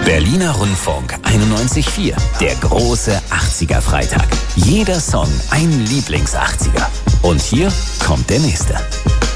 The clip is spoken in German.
Berliner Rundfunk 91.4. Der große 80er-Freitag. Jeder Song ein Lieblings-80er. Und hier kommt der nächste.